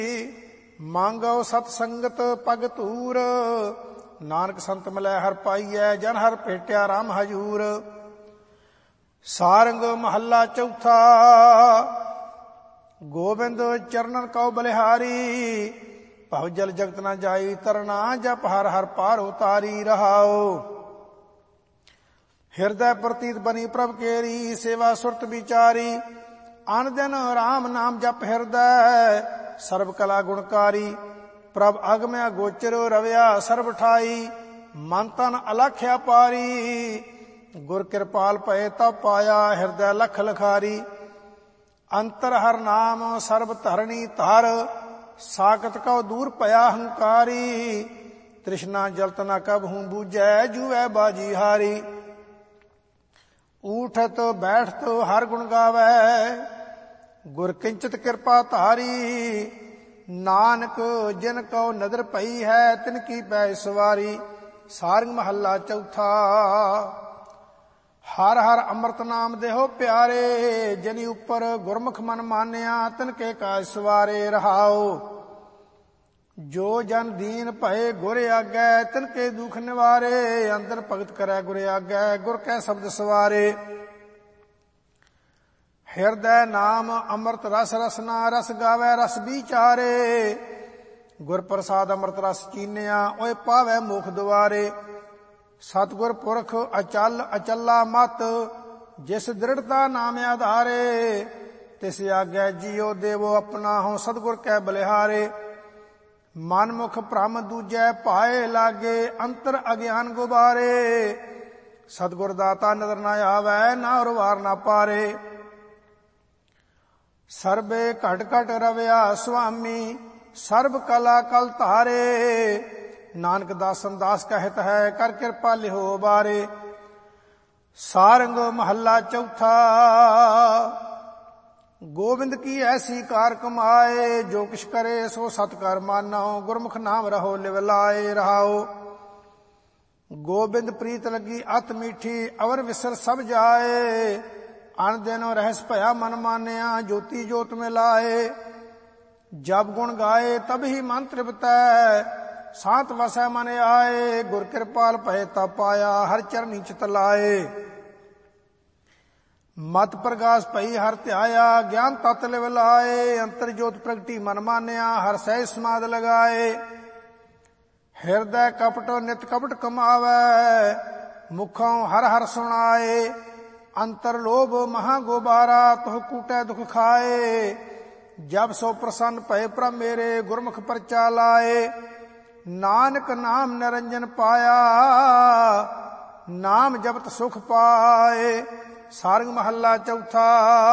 ਮੰਗੋ ਸਤ ਸੰਗਤ ਪਗ ਧੂਰ। ਨਾਨਕ ਸੰਤ ਮਿਲੈ ਹਰਿ ਪਾਈਐ, ਜਨ ਹਰਿ ਭੇਟਿਆ ਰਾਮ ਹਜੂਰ। ਸਾਰੰਗ ਮਹੱਲਾ ਚੌਥਾ। ਗੋਬਿੰਦ ਚਰਨਨ ਕਉ ਬਲਿਹਾਰੀ। ਭਵ ਜਲ ਜਗਤ ਨ ਜਾਈ ਤਰਨਾ, ਜਪ ਹਰ ਹਰ ਪਾਰ ਉਤਾਰੀ। ਰਹਾਉ ਹਿਰਦੈ ਪ੍ਰਤੀਤ ਬਨੀ ਪ੍ਰਭ ਕੇਰੀ, ਸੇਵਾ ਸੁਰਤ ਵਿਚਾਰੀ। ਅਨ ਦਿਨ ਰਾਮ ਨਾਮ ਜਪ ਹਿਰਦੈ, ਸਰਬ ਕਲਾ ਗੁਣਕਾਰੀ। ਪ੍ਰਭ ਅਗਮ ਅਗੋਚਰ ਰਵਿਆ ਸਰਬ ਠਾਈ, ਮਨ ਤਨ ਅਲਖਿਆ ਪਾਰੀ। ਗੁਰ ਕਿਰਪਾਲ ਭਏ ਤਬ ਪਾਇਆ, ਹਿਰਦੈ ਲਖ ਲਖਾਰੀ। ਅੰਤਰ ਹਰ ਨਾਮ ਸਰਬ ਧਰਣੀ ਧਰ, ਸਾਕਤ ਕਉ ਦੂਰ ਭਇਆ ਹੰਕਾਰੀ। ਤ੍ਰਿਸ਼ਨਾ ਜਲਤ ਨ ਕਬਹੂ ਬੂਝੈ, ਜੂਐ ਬਾਜੀ ਹਾਰੀ। ਊਠਤ ਬੈਠਤ ਹਰ ਗੁਣ ਗਾਵੈ, ਗੁਰ ਕਿੰਚਿਤ ਕਿਰਪਾ ਧਾਰੀ। ਨਾਨਕ ਜਿਨ ਕਉ ਨਦਰ ਪਈ ਹੈ, ਤਿਨ ਕੀ ਪੈ ਸਵਾਰੀ। ਸਾਰੰਗ ਮਹੱਲਾ ਚੌਥਾ। ਹਰ ਹਰ ਅੰਮ੍ਰਿਤ ਨਾਮ ਦੇਹੋ ਪਿਆਰੇ, ਜਿਨੀ ਉੱਪਰ ਗੁਰਮੁਖ ਮਨ ਮਾਨਿਆ, ਤਿਨ ਕੇ ਕਾਜ ਸਵਾਰੇ। ਰਹਾਉ ਜੋ ਜਨ ਦੀਨ ਭਏ ਗੁਰ ਆਗੈ, ਤਿਨ ਕੇ ਦੁਖ ਨਿਵਾਰੇ। ਅੰਦਰ ਭਗਤ ਕਰੈ ਗੁਰ ਆਗੈ, ਗੁਰ ਕੈ ਸ਼ਬਦ ਸਵਾਰੇ। ਹਿਰਦੈ ਨਾਮ ਅੰਮ੍ਰਿਤ ਰਸ ਰਸਨਾ, ਰਸ ਗਾਵੈ ਰਸ ਵਿਚਾਰੇ। ਗੁਰ ਪ੍ਰਸਾਦ ਅੰਮ੍ਰਿਤ ਰਸ ਚੀਨਿਆ, ਓਏ ਪਾਵੈ ਮੁਖ ਦੁਆਰੇ। ਸਤਿਗੁਰ ਪੁਰਖ ਅਚਲ ਅਚਲਾ ਮਤ, ਜਿਸ ਦ੍ਰਿੜਤਾ ਨਾਮ ਆਧਾਰੇ। ਤਿਸ ਆਗੈ ਜੀਉ ਦੇਵੋ ਆਪਣਾ, ਹੋ ਸਤਿਗੁਰ ਕੈ ਬਲਿਹਾਰੇ। ਮਨ ਮੁਖ ਭ੍ਰਮ ਦੂਜੈ ਭਾਏ ਲਾਗੇ, ਅੰਤਰ ਅਗਿਆਨ ਗੁਬਾਰੇ। ਸਤਿਗੁਰ ਦਾਤਾ ਨਦਰ ਨ ਆਵੈ, ਨਾ ਔਰ ਵਾਰ ਨਾ ਪਾਰੇ। ਸਰਬੇ ਘਟ ਘਟ ਰਵਿਆ ਸੁਆਮੀ, ਸਰਬ ਕਲਾ ਕਲ ਧਾਰੇ। ਨਾਨਕ ਦਾਸਨ ਦਾਸ ਕਹਿਤ ਹੈ, ਕਰ ਕਿਰਪਾ ਲਿਹੋ ਬਾਰੇ। ਸਾਰੰਗ ਮਹੱਲਾ ਚੌਥਾ। ਗੋਬਿੰਦ ਕੀ ਐਸੀ ਕਾਰ ਕਮਾਏ, ਜੋ ਕਿਛ ਕਰੇ ਸੋ ਸਤ ਕਰ ਮਾਨੋ। ਗੁਰਮੁਖ ਨਾਮ ਰਹੋ ਲਿਵ ਲਾਏ। ਰਹਾਉ ਗੋਬਿੰਦ ਪ੍ਰੀਤ ਲੱਗੀ ਅਤ ਮੀਠੀ, ਅਵਰ ਵਿਸਰ ਸਭ ਜਾਏ। ਅਣ ਦਿਨੋ ਰਹਿਸ ਭਇਆ ਮਨ ਮਾਨਿਆ, ਜੋਤੀ ਜੋਤ ਮੇ ਲਾਏ। ਜਬ ਗੁਣ ਗਾਏ ਤਬ ਹੀ ਮਨ ਤ੍ਰਿਪਤੈ, ਸਾਤ ਵਸੈ ਮਨ ਆਏ। ਗੁਰ ਕਿਰਪਾਲ ਭਏ ਤਬ ਪਾਇਆ, ਹਰ ਚਰਨੀ ਚਿਤ ਲਾਏ। ਮਤ ਪ੍ਰਗਾਸ ਭਈ ਹਰ ਧਿਆਇਆ, ਗਿਆਨ ਤਤ ਲਿਵ ਲਾਏ। ਅੰਤਰ ਜੋਤ ਪ੍ਰਗਟੀ ਮਨ ਮਾਨਿਆ, ਹਰ ਸਹਿਜ ਸਮਾਧ ਲਗਾਏ। ਹਿਰਦੈ ਕਪਟ ਨਿਤ ਕਪਟ ਕਮਾਵੈ, ਮੁਖੋਂ ਹਰ ਹਰ ਸੁਣਾਏ। ਅੰਤਰ ਲੋਭ ਮਹਾ ਗੋਬਾਰਾ, ਤੁਹ ਕੂਟੈ ਦੁਖ ਖਾਏ। ਜਬ ਸੋ ਪ੍ਰਸੰਨ ਭਏ ਪ੍ਰਭ ਮੇਰੇ, ਗੁਰਮੁਖ ਪਰਚਾ ਲਾਏ। ਨਾਨਕ ਨਾਮ ਨਿਰੰਜਨ ਪਾਇਆ, ਨਾਮ ਜਪਤ ਸੁਖ ਪਾਏ। ਸਾਰੰਗ ਮਹੱਲਾ ਚੌਥਾ।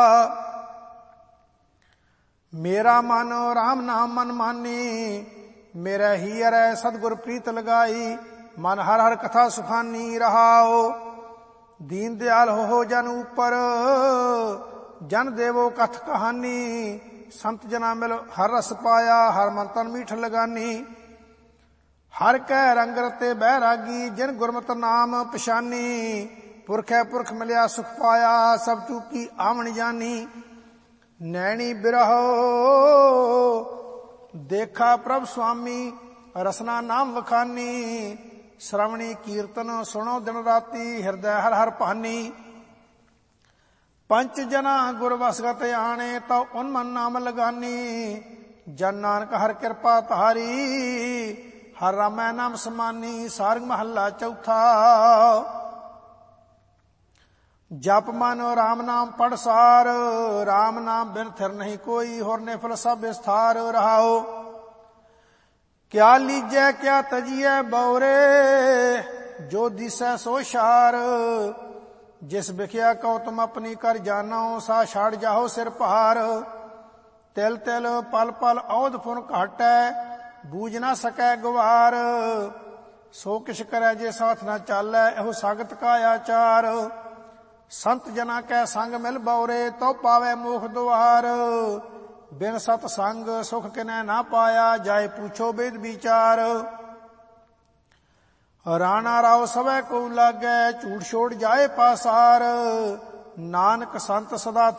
ਮੇਰਾ ਮਨ ਰਾਮ ਨਾਮ ਮਨ ਮਾਨੀ, ਮੇਰਾ ਹੀਰੈ ਸਤਿਗੁਰ ਪ੍ਰੀਤ ਲਗਾਈ। ਮਨ ਹਰ ਹਰ ਕਥਾ ਸੁਖਾਨੀ। ਰਹਾਉ ਦੀਨ ਦਿਆਲ ਹੋ ਜਨ ਉਪਰ, ਜਨ ਦੇਵੋ ਕਥ ਕਹਾਨੀ। ਸੰਤ ਜਨਾ ਮਿਲ ਹਰ ਰਸ ਪਾਇਆ, ਹਰ ਮਨ ਤਨ ਮੀਠ ਲਗਾਨੀ। ਹਰ ਕੈ ਰੰਗ ਰਤੇ ਬੈਰਾਗੀ, ਜਿਨ ਗੁਰਮਤਿ ਨਾਮ ਪਛਾਨੀ। ਪੁਰਖੈ ਪੁਰਖ ਮਿਲਿਆ ਸੁਖ ਪਾਇਆ, ਸਭ ਚੂਕੀ ਆਵਣ ਜਾਨੀ। ਨੈਣੀ ਬਿਰਹੋ ਦੇਖਾ ਪ੍ਰਭ ਸੁਆਮੀ, ਰਸਨਾ ਨਾਮ ਵਖਾਨੀ। ਸ਼ਰਵਣੀ ਕੀਰਤਨ ਸੁਣੋ ਦਿਨ ਰਾਤੀ, ਹਿਰਦੈ ਹਰ ਹਰ ਭਾਨੀ। ਪੰਚ ਜਨਾ ਗੁਰ ਵਸਗਤ ਆਣੇ, ਤਉ ਉਨ ਮਨ ਨਾਮ ਲਗਾਨੀ। ਜਨ ਨਾਨਕ ਹਰ ਕਿਰਪਾ ਧਾਰੀ, ਹਰ ਰਾਮੈ ਨਾਮ ਸਮਾਨੀ। ਸਾਰੰਗ ਮਹੱਲਾ ਚੌਥਾ। ਜਪ ਮਨ ਰਾਮ ਨਾਮ ਪੜ ਸਾਰ, ਰਾਮ ਨਾਮ ਬਿਨ ਥਿਰ ਨਹੀਂ ਕੋਈ। ਹੋਰ ਨੇ ਫਲ ਸਭ ਵਿਸਥਾਰ। ਰਹਾਉ ਕਿਆ ਲੀਜੈ ਕਿਆ ਤਜੀਐ ਬਉਰੇ, ਜੋ ਦਿਸੈ ਸੋ ਸ਼ਾਰ। ਜਿਸ ਵਿਖਿਆ ਕਉ ਤੁਮ ਆਪਣੀ ਕਰ ਜਾਨੋ, ਸਾ ਛਾੜ ਜਾਓ ਸਿਰ ਭਾਰ। ਤਿਲ ਤਿਲ ਪਲ ਪਲ ਔਧ ਫੁਨ ਘਾਟੈ, ਬੂਝ ਨਾ ਸਕੈ ਗਵਾਰ। ਸੋ ਕਿਛ ਕਰੈ ਜੇ ਸਾਥ ਨਾ ਚਾਲੈ, ਇਹੋ ਸਾਗਤ ਕਾ ਆਚਾਰ। ਸੰਤ ਜਨਾ ਕੈ ਸੰਗ ਮਿਲ ਬਉਰੇ, ਤਉ ਪਾਵੈ ਮੋਖ ਦੁਆਰ। ਬਿਨ ਸਤ ਸੰਗ ਸੁਖ ਕਿਨੈ ਨਾ ਪਾਇਆ, ਜਾਏ ਪੁੱਛੋ ਬੇਦ ਵਿਚਾਰ। ਰਾਣਾ ਰਾਉ ਸਵੈ ਕੋ ਲਾਗੈ, ਝੂਠ ਛੋੜ ਜਾਏ ਪਾਸਾਰ। ਨਾਨਕ ਸੰਤ ਸਦਾ